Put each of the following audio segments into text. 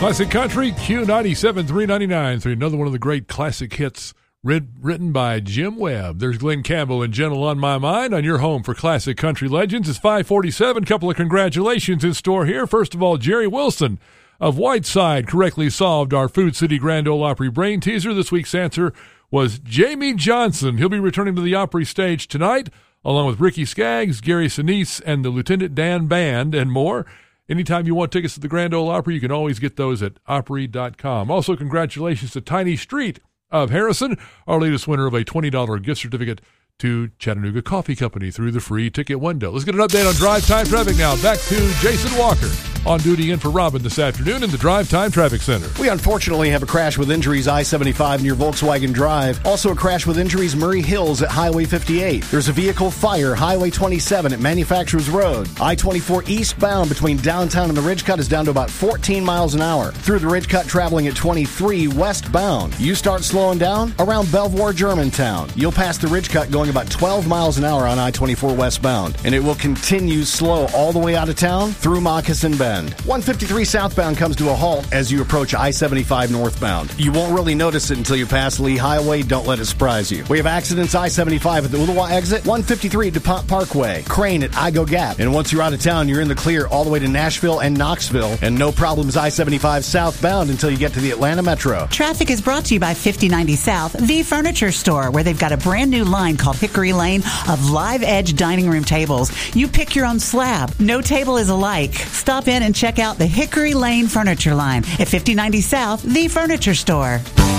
Classic Country, Q97 $3.99. Another one of the great classic hits written by Jim Webb. There's Glenn Campbell and Gentle on My Mind on your home for classic country legends. It's 5:47. Couple of congratulations in store here. First of all, Jerry Wilson of Whiteside correctly solved our Food City Grand Ole Opry brain teaser. This week's answer was Jamie Johnson. He'll be returning to the Opry stage tonight, along with Ricky Skaggs, Gary Sinise, and the Lieutenant Dan Band, and more. Anytime you want tickets to the Grand Ole Opry, you can always get those at Opry.com. Also, congratulations to Tiny Street of Harrison, our latest winner of a $20 gift certificate to Chattanooga Coffee Company through the free ticket window. Let's get an update on Drive Time Traffic now. Back to Jason Walker on duty in for Robin this afternoon in the Drive Time Traffic Center. We unfortunately have a crash with injuries I-75 near Volkswagen Drive. Also a crash with injuries Murray Hills at Highway 58. There's a vehicle fire Highway 27 at Manufacturers Road. I-24 eastbound between downtown and the Ridge Cut is down to about 14 miles an hour. Through the Ridge Cut traveling at 23 westbound. You start slowing down around Belvoir, Germantown. You'll pass the Ridge Cut going about 12 miles an hour on I-24 westbound. And it will continue slow all the way out of town through Moccasin Bend. 153 southbound comes to a halt as you approach I-75 northbound. You won't really notice it until you pass Lee Highway. Don't let it surprise you. We have accidents I-75 at the Ooltewah exit, 153 DuPont Parkway, Crane at Igo Gap. And once you're out of town, you're in the clear all the way to Nashville and Knoxville. And no problems I-75 southbound until you get to the Atlanta Metro. Traffic is brought to you by 5090 South, the furniture store, where they've got a brand new line called Hickory Lane of Live Edge dining room tables. You pick your own slab. No table is alike. Stop in and check out the Hickory Lane furniture line at 5090 South, the furniture store.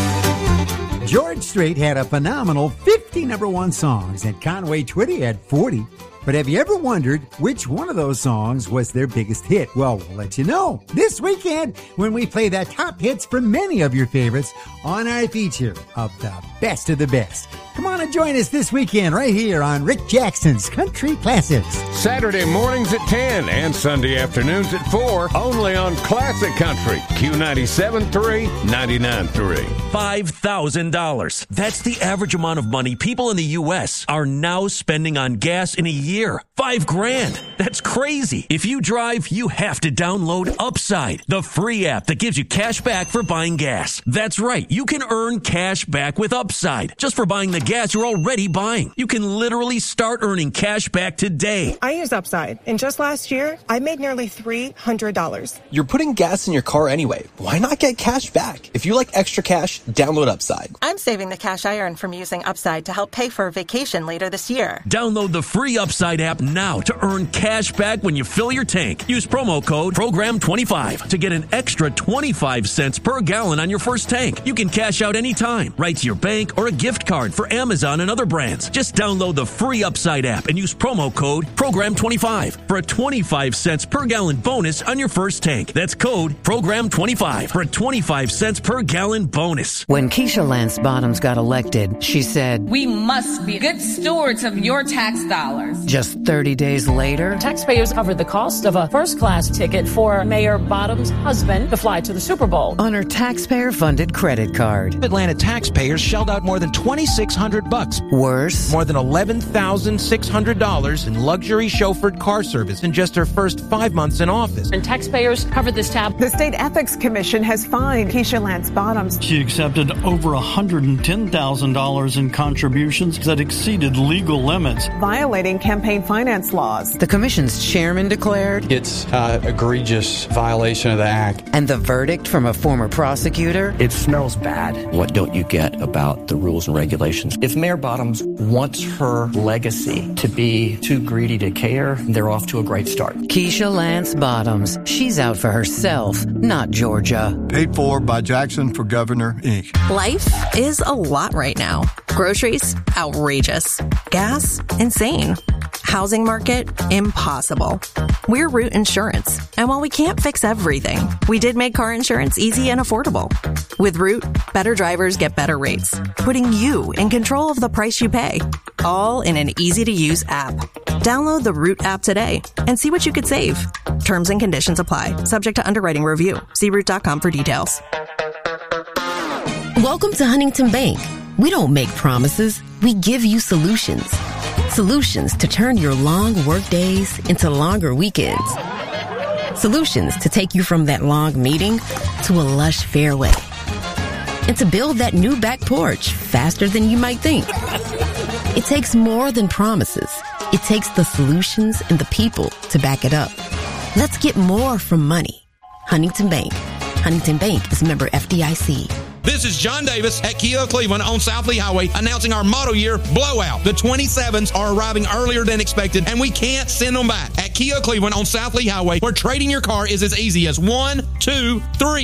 George Strait had a phenomenal 50 number one songs, and Conway Twitty had 40. But have you ever wondered which one of those songs was their biggest hit? Well, we'll let you know this weekend when we play the top hits from many of your favorites on our feature of the best of the best. Come on and join us this weekend right here on Rick Jackson's Country Classics. Saturday mornings at 10 and Sunday afternoons at 4, only on Classic Country, Q97.3, 99.3. $5,000. That's the average amount of money people in the U.S. are now spending on gas in a year. $5,000. That's crazy. If you drive, you have to download Upside, the free app that gives you cash back for buying gas. That's right. You can earn cash back with Upside just for buying the gas you're already buying. You can literally start earning cash back today. I use Upside, and just last year, I made nearly $300. You're putting gas in your car anyway. Why not get cash back? If you like extra cash, download Upside. I'm saving the cash I earn from using Upside to help pay for a vacation later this year. Download the free Upside app now to earn cash back when you fill your tank. Use promo code PROGRAM25 to get an extra 25 cents per gallon on your first tank. You can cash out anytime, right to your bank or a gift card for Amazon and other brands. Just download the free Upside app and use promo code PROGRAM25 for a 25 cents per gallon bonus on your first tank. That's code PROGRAM25 for a 25 cents per gallon bonus. When Keisha Lance Bottoms got elected, she said, "We must be good stewards of your tax dollars." Just 30 days later, taxpayers covered the cost of a first-class ticket for Mayor Bottoms' husband to fly to the Super Bowl on her taxpayer-funded credit card. Atlanta taxpayers shelled out more than $2,600. Worse, more than $11,600 in luxury chauffeured car service in just her first 5 months in office. And taxpayers covered this tab. The State Ethics Commission has fined Keisha Lance Bottoms. She accepted over $110,000 in contributions that exceeded legal limits, violating campaign finance laws. The commission's chairman declared it's an egregious violation of the act. And the verdict from a former prosecutor? It smells bad. What don't you get about the rules and regulations? If Mayor Bottoms wants her legacy to be too greedy to care, they're off to a great start. Keisha Lance Bottoms. She's out for herself, not Georgia. Paid for by Jackson for Governor, Inc. Life is a lot right now. Groceries, outrageous. Gas, insane. Housing market, impossible. We're Root Insurance, and while we can't fix everything, we did make car insurance easy and affordable. With Root, better drivers get better rates, putting you in control of the price you pay, all in an easy-to-use app. Download the Root app today and see what you could save. Terms and conditions apply, subject to underwriting review. See Root.com for details. Welcome to Huntington Bank. We don't make promises, we give you solutions. Solutions to turn your long work days into longer weekends. Solutions to take you from that long meeting to a lush fairway and to build that new back porch faster than you might think. It takes more than promises. It takes the solutions and the people to back it up. Let's get more from money. Huntington Bank. Huntington Bank is a member FDIC. This is John Davis at Kia Cleveland on South Lee Highway announcing our model year blowout. The 27s are arriving earlier than expected, and we can't send them back. At Kia Cleveland on South Lee Highway, where trading your car is as easy as 1, 2, 3.